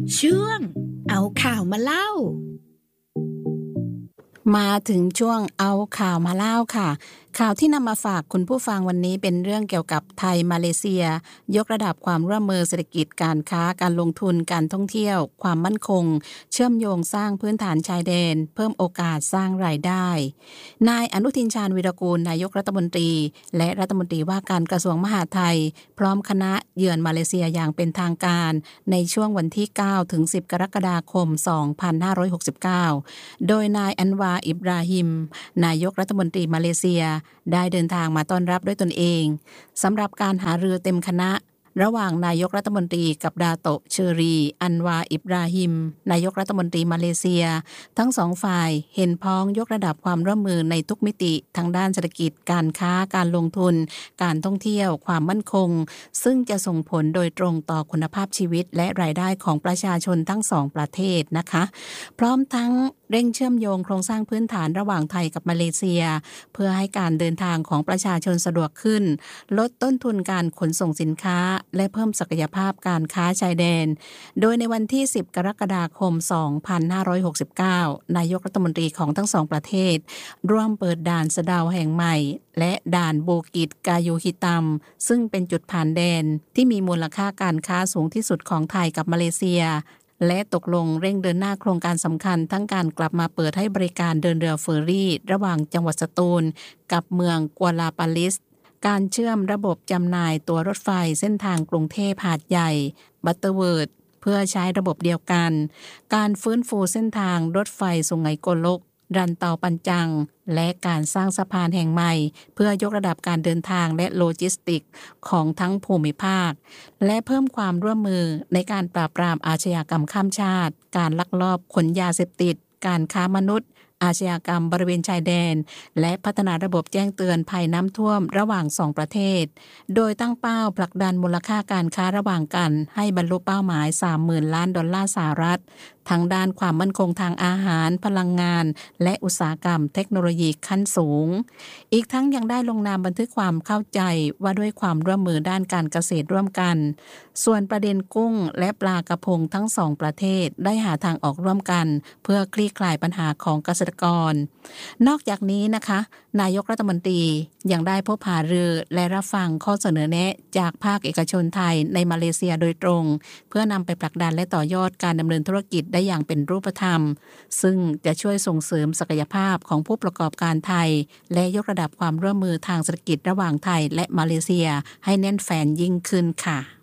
ช่วงเอาข่าวมาเล่ามาถึงช่วงเอาข่าวมาเล่าค่ะข่าวที่นำมาฝากคุณผู้ฟังวันนี้เป็นเรื่องเกี่ยวกับไทยมาเลเซียยกระดับความร่วมมือเศรษฐกิจการค้าการลงทุนการท่องเที่ยวความมั่นคงเชื่อมโยงสร้างพื้นฐานชายแดนเพิ่มโอกาสสร้างรายได้นายอนุทินชาญวีรกูลนายกรัฐมนตรีและรัฐมนตรีว่าการกระทรวงมหาดไทยพร้อมคณะเยือนมาเลเซียอย่างเป็นทางการในช่วงวันที่9ถึง10กรกฎาคม2569โดยนายอันวาอิบราฮิมนายกรัฐมนตรีมาเลเซียได้เดินทางมาต้อนรับด้วยตนเองสำหรับการหารือเต็มคณะระหว่างนายกรัฐมนตรีกับดาโตะเชอรีอันวาอิบราฮิมนายกรัฐมนตรีมาเลเซียทั้งสองฝ่ายเห็นพ้องยกระดับความร่วมมือในทุกมิติทั้งด้านเศรษฐกิจการค้าการลงทุนการท่องเที่ยวความมั่นคงซึ่งจะส่งผลโดยตรงต่อคุณภาพชีวิตและรายได้ของประชาชนทั้งสองประเทศนะคะพร้อมทั้งเร่งเชื่อมโยงโครงสร้างพื้นฐานระหว่างไทยกับมาเลเซียเพื่อให้การเดินทางของประชาชนสะดวกขึ้นลดต้นทุนการขนส่งสินค้าและเพิ่มศักยภาพการค้าชายแดนโดยในวันที่10กรกฎาคม2569นายกรัฐมนตรีของทั้งสองประเทศร่วมเปิดด่านสะเดาแห่งใหม่และด่านบูกิตกายูฮิตัมซึ่งเป็นจุดผ่านแดนที่มีมูลค่าการค้าสูงที่สุดของไทยกับมาเลเซียและตกลงเร่งเดินหน้าโครงการสำคัญทั้งการกลับมาเปิดให้บริการเดินเรือเฟอร์รี่ระหว่างจังหวัดสตูลกับเมืองกัวลาปาลิสการเชื่อมระบบจำหน่ายตั๋วรถไฟเส้นทางกรุงเทพหาดใหญ่บัตเตอร์เวิร์ดเพื่อใช้ระบบเดียวกันการฟื้นฟูเส้นทางรถไฟสุไหงโกลกรันเตาปันจังและการสร้างสะพานแห่งใหม่เพื่อยกระดับการเดินทางและโลจิสติกของทั้งภูมิภาคและเพิ่มความร่วมมือในการปราบปรามอาชญากรรมข้ามชาติการลักลอบขนยาเสพติดการค้ามนุษย์อาชญากรรมบริเวณชายแดนและพัฒนาระบบแจ้งเตือนภัยน้ำท่วมระหว่าง2ประเทศโดยตั้งเป้าผลักดันมูลค่าการค้าระหว่างกันให้บรรลุเป้าหมาย 30,000 ล้านดอลลาร์สหรัฐทั้งด้านความมั่นคงทางอาหารพลังงานและอุตสาหกรรมเทคโนโลยีขั้นสูงอีกทั้งยังได้ลงนามบันทึกความเข้าใจว่าด้วยความร่วมมือด้านการเกษตรร่วมกันส่วนประเด็นกุ้งและปลากระพงทั้ง2ประเทศได้หาทางออกร่วมกันเพื่อคลี่คลายปัญหาของเกษตรกรนอกจากนี้นะคะนายกรัฐมนตรียังได้พบหารือและรับฟังข้อเสนอแนะจากภาคเอกชนไทยในมาเลเซียโดยตรงเพื่อนำไปผลักดันและต่อยอดการดำเนินธุรกิจได้อย่างเป็นรูปธรรมซึ่งจะช่วยส่งเสริมศักยภาพของผู้ประกอบการไทยและยกระดับความร่วมมือทางเศรษฐกิจระหว่างไทยและมาเลเซียให้แน่นแฟ้นยิ่งขึ้นค่ะ